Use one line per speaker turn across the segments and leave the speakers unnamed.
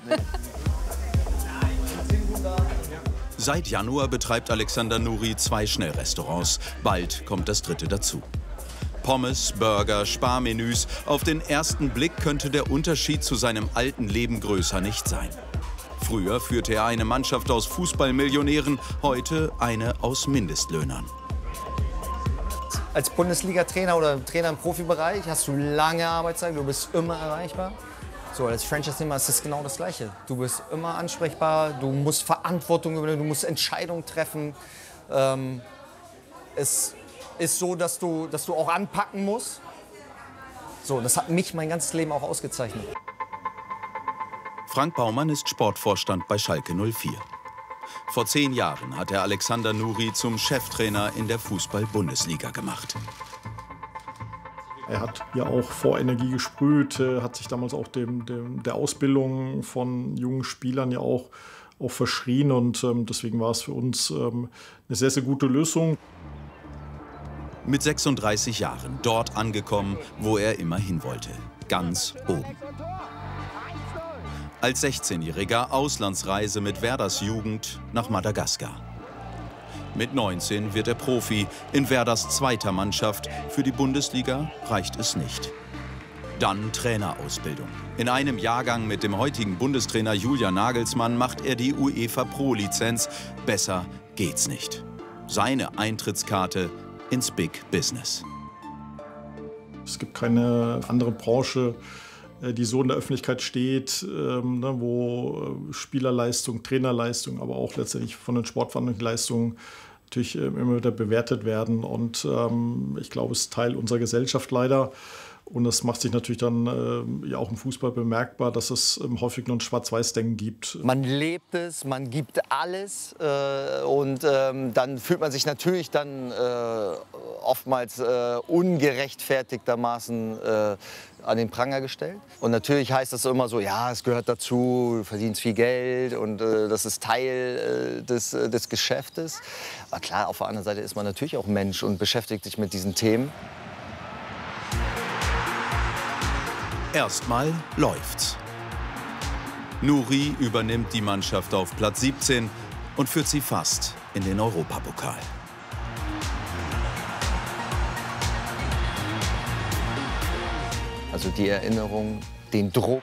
Seit Januar betreibt Alexander Nuri 2 Schnellrestaurants. Bald kommt das 3. dazu. Pommes, Burger, Sparmenüs. Auf den ersten Blick könnte der Unterschied zu seinem alten Leben größer nicht sein. Früher führte er eine Mannschaft aus Fußballmillionären, heute eine aus Mindestlöhnern.
Als Bundesliga-Trainer oder Trainer im Profibereich hast du lange Arbeitszeit, du bist immer erreichbar. So, als Franchise-Nehmer ist es genau das Gleiche. Du bist immer ansprechbar, du musst Verantwortung übernehmen, du musst Entscheidungen treffen. Es ist so, dass du auch anpacken musst. So, das hat mich mein ganzes Leben auch ausgezeichnet.
Frank Baumann ist Sportvorstand bei Schalke 04. Vor 10 Jahren hat er Alexander Nuri zum Cheftrainer in der Fußball-Bundesliga gemacht.
Er hat ja auch vor Energie gesprüht, hat sich damals auch der Ausbildung von jungen Spielern ja auch verschrien. Und deswegen war es für uns eine sehr, sehr gute Lösung.
Mit 36 Jahren dort angekommen, wo er immer hin wollte. Ganz oben. Als 16-Jähriger Auslandsreise mit Werders Jugend nach Madagaskar. Mit 19 wird er Profi in Werders 2. Mannschaft. Für die Bundesliga reicht es nicht. Dann Trainerausbildung. In einem Jahrgang mit dem heutigen Bundestrainer Julian Nagelsmann macht er die UEFA Pro-Lizenz. Besser geht's nicht. Seine Eintrittskarte ins Big Business.
Es gibt keine andere Branche, die so in der Öffentlichkeit steht, wo Spielerleistung, Trainerleistung, aber auch letztendlich von den Sportverhandlungsleistungen natürlich immer wieder bewertet werden. Und ich glaube, es ist Teil unserer Gesellschaft leider. Und das macht sich natürlich dann ja auch im Fußball bemerkbar, dass es häufig nur ein Schwarz-Weiß-Denken gibt.
Man lebt es, man gibt alles und dann fühlt man sich natürlich dann oftmals ungerechtfertigtermaßen an den Pranger gestellt. Und natürlich heißt das immer so, ja, es gehört dazu, du verdienst viel Geld und das ist Teil des Geschäftes. Aber klar, auf der anderen Seite ist man natürlich auch Mensch und beschäftigt sich mit diesen Themen.
Erstmal läuft's. Nuri übernimmt die Mannschaft auf Platz 17 und führt sie fast in den Europapokal.
Also die Erinnerung, den Druck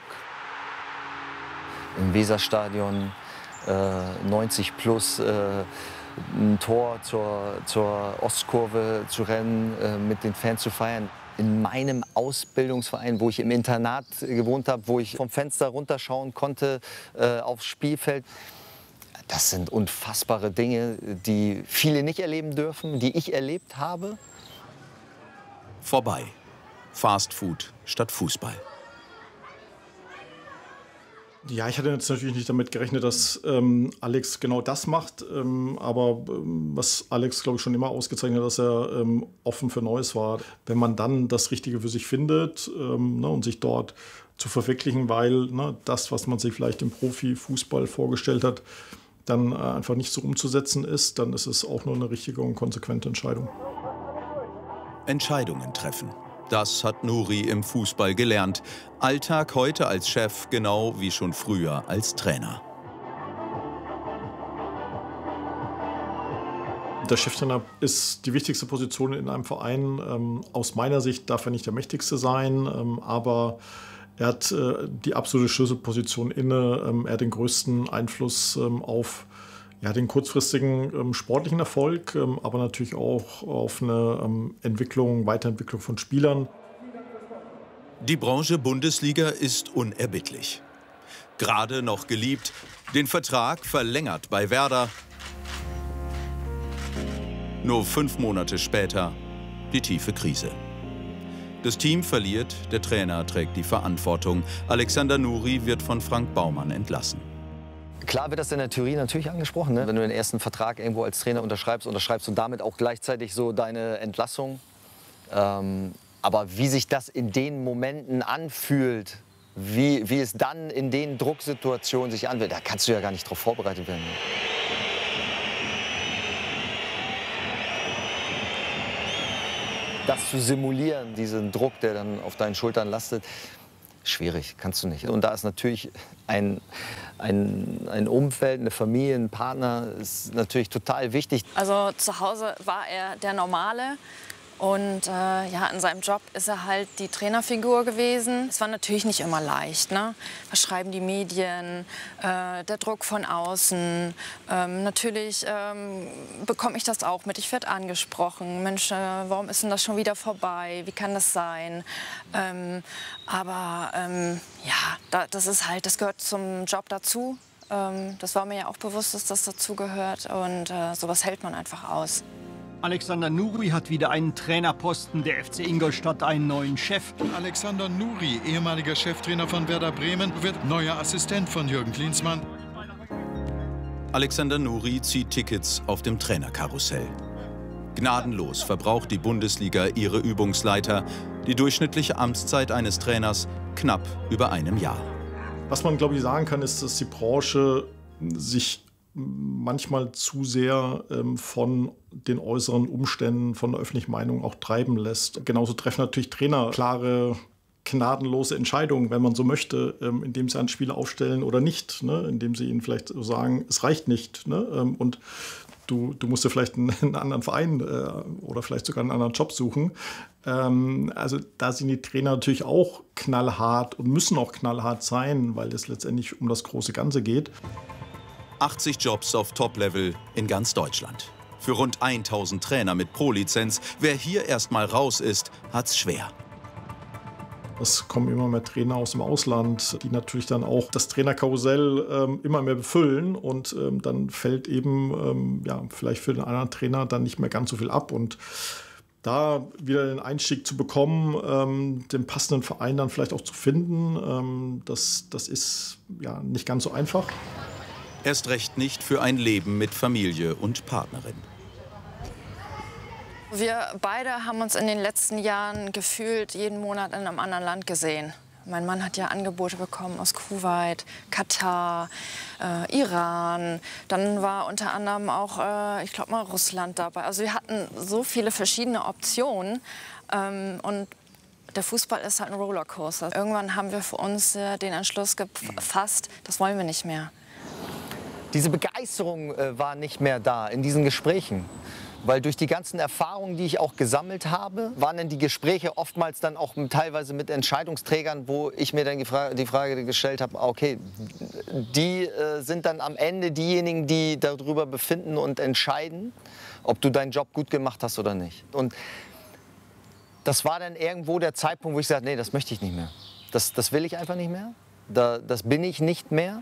im Weserstadion, 90 plus, ein Tor zur Ostkurve zu rennen, mit den Fans zu feiern. In meinem Ausbildungsverein, wo ich im Internat gewohnt habe, wo ich vom Fenster runterschauen konnte aufs Spielfeld. Das sind unfassbare Dinge, die viele nicht erleben dürfen, die ich erlebt habe.
Vorbei. Fast Food statt Fußball.
Ja, ich hatte jetzt natürlich nicht damit gerechnet, dass Alex genau das macht. Aber was Alex, glaube ich, schon immer ausgezeichnet hat, dass er offen für Neues war. Wenn man dann das Richtige für sich findet und sich dort zu verwirklichen, weil das, was man sich vielleicht im Profifußball vorgestellt hat, dann einfach nicht so umzusetzen ist, dann ist es auch nur eine richtige und konsequente Entscheidung.
Entscheidungen treffen. Das hat Nuri im Fußball gelernt. Alltag heute als Chef, genau wie schon früher als Trainer.
Der Cheftrainer ist die wichtigste Position in einem Verein. Aus meiner Sicht darf er nicht der mächtigste sein, aber er hat die absolute Schlüsselposition inne. Er hat den größten Einfluss auf den kurzfristigen sportlichen Erfolg, aber natürlich auch auf eine Weiterentwicklung von Spielern.
Die Branche Bundesliga ist unerbittlich. Gerade noch geliebt, den Vertrag verlängert bei Werder. Nur 5 Monate später die tiefe Krise. Das Team verliert, der Trainer trägt die Verantwortung. Alexander Nuri wird von Frank Baumann entlassen.
Klar wird das in der Theorie natürlich angesprochen, ne? Wenn du den ersten Vertrag irgendwo als Trainer unterschreibst du damit auch gleichzeitig so deine Entlassung. Aber wie sich das in den Momenten anfühlt, wie es dann in den Drucksituationen sich anfühlt, da kannst du ja gar nicht drauf vorbereitet werden. Das zu simulieren, diesen Druck, der dann auf deinen Schultern lastet, schwierig, kannst du nicht. Und da ist natürlich ein ein Umfeld, eine Familie, ein Partner ist natürlich total wichtig.
Also zu Hause war er der Normale. Und ja, in seinem Job ist er halt die Trainerfigur gewesen. Es war natürlich nicht immer leicht, ne? Was schreiben die Medien, der Druck von außen. Natürlich bekomme ich das auch mit. Ich werde angesprochen. Mensch, warum ist denn das schon wieder vorbei? Wie kann das sein? Ja, das ist halt, das gehört zum Job dazu. Das war mir ja auch bewusst, dass das dazu gehört. Und sowas hält man einfach aus.
Alexander Nuri hat wieder einen Trainerposten. Der FC Ingolstadt einen neuen Chef.
Alexander Nuri, ehemaliger Cheftrainer von Werder Bremen, wird neuer Assistent von Jürgen Klinsmann.
Alexander Nuri zieht Tickets auf dem Trainerkarussell. Gnadenlos verbraucht die Bundesliga ihre Übungsleiter. Die durchschnittliche Amtszeit eines Trainers knapp über einem Jahr.
Was man, glaube ich, sagen kann, ist, dass die Branche sich manchmal zu sehr von den äußeren Umständen, von der öffentlichen Meinung auch treiben lässt. Genauso treffen natürlich Trainer klare, gnadenlose Entscheidungen, wenn man so möchte, indem sie einen Spieler aufstellen oder nicht, ne? Indem sie ihnen vielleicht sagen, es reicht nicht, ne? Und du musst dir vielleicht einen anderen Verein oder vielleicht sogar einen anderen Job suchen. Also da sind die Trainer natürlich auch knallhart und müssen auch knallhart sein, weil es letztendlich um das große Ganze geht.
80 Jobs auf Top-Level in ganz Deutschland. Für rund 1000 Trainer mit Pro-Lizenz. Wer hier erstmal raus ist, hat's schwer.
Es kommen immer mehr Trainer aus dem Ausland, die natürlich dann auch das Trainerkarussell immer mehr befüllen. Und dann fällt eben ja, vielleicht für den anderen Trainer dann nicht mehr ganz so viel ab. Und da wieder den Einstieg zu bekommen, den passenden Verein dann vielleicht auch zu finden, das ist ja nicht ganz so einfach.
Erst recht nicht für ein Leben mit Familie und Partnerin.
Wir beide haben uns in den letzten Jahren gefühlt jeden Monat in einem anderen Land gesehen. Mein Mann hat ja Angebote bekommen aus Kuwait, Katar, Iran. Dann war unter anderem auch, ich glaube mal, Russland dabei. Also wir hatten so viele verschiedene Optionen. Und der Fußball ist halt ein Rollercoaster. Irgendwann haben wir für uns den Entschluss gefasst, das wollen wir nicht mehr.
Diese Begeisterung war nicht mehr da in diesen Gesprächen. Weil durch die ganzen Erfahrungen, die ich auch gesammelt habe, waren dann die Gespräche oftmals dann auch teilweise mit Entscheidungsträgern, wo ich mir dann die Frage gestellt habe, okay, die sind dann am Ende diejenigen, die darüber befinden und entscheiden, ob du deinen Job gut gemacht hast oder nicht. Und das war dann irgendwo der Zeitpunkt, wo ich sagte, nee, das möchte ich nicht mehr. Das will ich einfach nicht mehr. Das bin ich nicht mehr.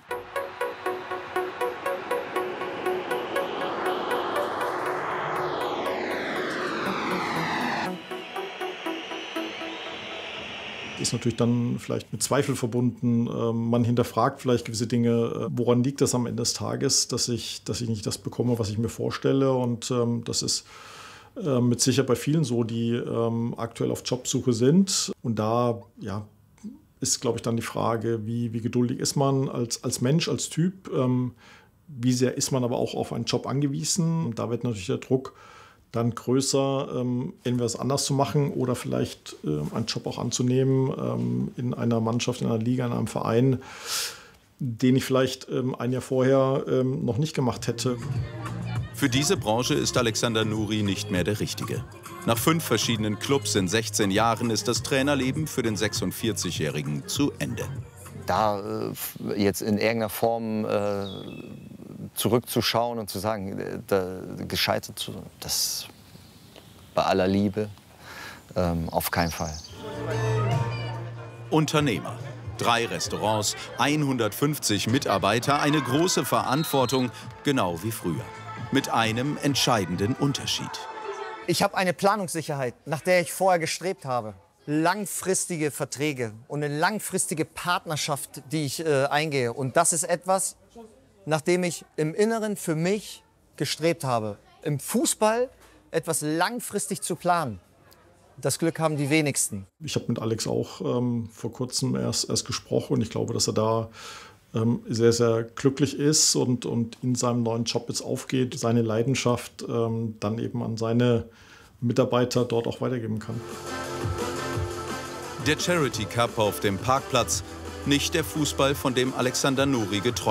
Ist natürlich dann vielleicht mit Zweifel verbunden. Man hinterfragt vielleicht gewisse Dinge. Woran liegt das am Ende des Tages, dass ich nicht das bekomme, was ich mir vorstelle? Und das ist mit Sicherheit bei vielen so, die aktuell auf Jobsuche sind. Und da ja, ist, glaube ich, dann die Frage, wie geduldig ist man als Mensch, als Typ? Wie sehr ist man aber auch auf einen Job angewiesen? Und da wird natürlich der Druck dann größer, entweder es anders zu machen oder vielleicht einen Job auch anzunehmen in einer Mannschaft, in einer Liga, in einem Verein, den ich vielleicht ein Jahr vorher noch nicht gemacht hätte.
Für diese Branche ist Alexander Nuri nicht mehr der Richtige. Nach 5 verschiedenen Clubs in 16 Jahren ist das Trainerleben für den 46-Jährigen zu Ende.
Da jetzt in irgendeiner Form zurückzuschauen und zu sagen, gescheitert, das bei aller Liebe auf keinen Fall.
Unternehmer, 3 Restaurants, 150 Mitarbeiter, eine große Verantwortung, genau wie früher. Mit einem entscheidenden Unterschied.
Ich habe eine Planungssicherheit, nach der ich vorher gestrebt habe. Langfristige Verträge und eine langfristige Partnerschaft, die ich eingehe. Und das ist etwas, nach dem ich im Inneren für mich gestrebt habe. Im Fußball etwas langfristig zu planen. Das Glück haben die wenigsten.
Ich habe mit Alex auch vor kurzem erst gesprochen und ich glaube, dass er da sehr, sehr glücklich ist und in seinem neuen Job jetzt aufgeht, seine Leidenschaft dann eben an seine Mitarbeiter dort auch weitergeben kann.
Der Charity Cup auf dem Parkplatz, nicht der Fußball, von dem Alexander Nuri geträumt hat.